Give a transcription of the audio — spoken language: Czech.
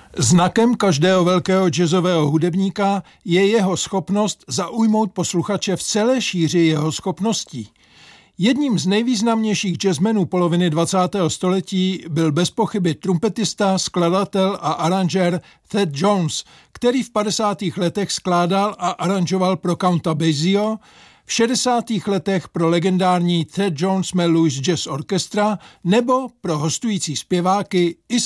Znakem každého velkého jazzového hudebníka je jeho schopnost zaujmout posluchače v celé šíři jeho schopností. Jedním z nejvýznamnějších jazzmenů poloviny 20. století byl bez pochyby trumpetista, skladatel a aranžér Thad Jones, který v 50. letech skládal a aranžoval pro Counta Basio, v 60. letech pro legendární Thad Jones Louis Jazz Orchestra nebo pro hostující zpěváky i